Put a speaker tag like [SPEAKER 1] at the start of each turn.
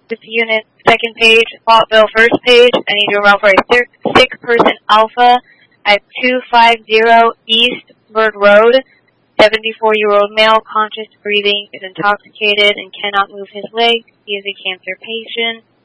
[SPEAKER 1] This unit, second page, Faultville, first page. I need to route for a sick person alpha at 250 East Bird Road. 74-year-old male, conscious breathing, is intoxicated and cannot move his legs. He is a cancer patient.